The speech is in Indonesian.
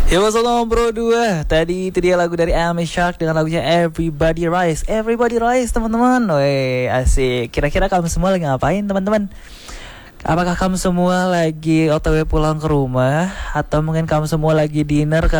Ya wassalamu bro 2. Tadi itu dia lagu dari Amy Shark dengan lagunya Everybody Rise. Everybody Rise teman-teman. Woi, asik. Kira-kira kamu semua lagi ngapain teman-teman? Apakah kamu semua lagi OTW pulang ke rumah? Atau mungkin kamu semua lagi dinner